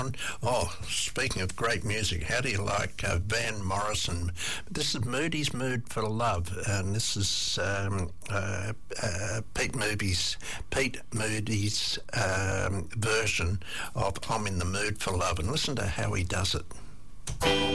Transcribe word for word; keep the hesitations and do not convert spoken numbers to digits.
Oh, speaking of great music, how do you like uh, Van Morrison? This is Moody's Mood for Love, and this is um, uh, uh, Pete Moody's Pete Moody's um, version of "I'm in the Mood for Love." And listen to how he does it.